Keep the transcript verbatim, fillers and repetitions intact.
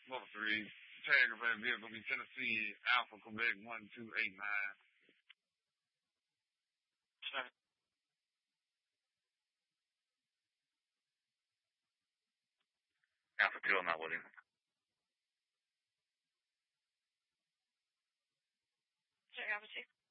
Level three. Tag of that vehicle be Tennessee Alpha Quebec one two eight nine. Sir. Alpha two, I'm not with him. Sir, Alpha two.